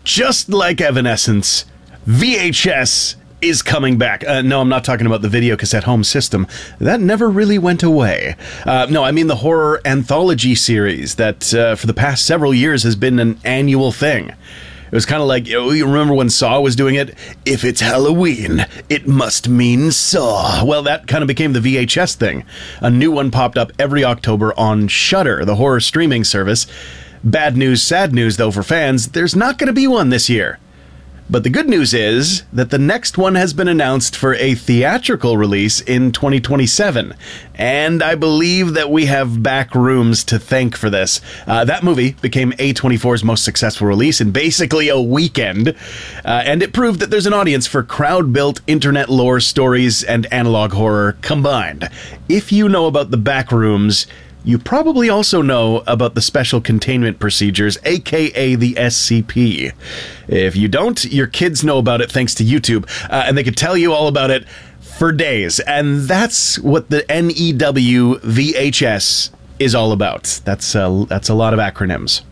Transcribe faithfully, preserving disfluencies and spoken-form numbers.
Just like Evanescence, V H S is coming back. Uh, no, I'm not talking about the video cassette home system. That never really went away. Uh, no, I mean the horror anthology series that uh, for the past several years has been an annual thing. It was kind of like, you remember when Saw was doing it? If it's Halloween, it must mean Saw. Well, that kind of became the V H S thing. A new one popped up every October on Shudder, the horror streaming service. Bad news, sad news, though, for fans, there's not going to be one this year. But the good news is that the next one has been announced for a theatrical release in twenty twenty-seven. And I believe that we have back rooms to thank for this. Uh, that movie became A twenty-four's most successful release in basically a weekend. Uh, and it proved that there's an audience for crowd-built internet lore stories and analog horror combined. If you know about the back rooms, you probably also know about the Special Containment Procedures, aka the S C P. If you don't, your kids know about it thanks to YouTube, uh, and they could tell you all about it for days. And that's what the N E W V H S is all about. That's a, that's a lot of acronyms.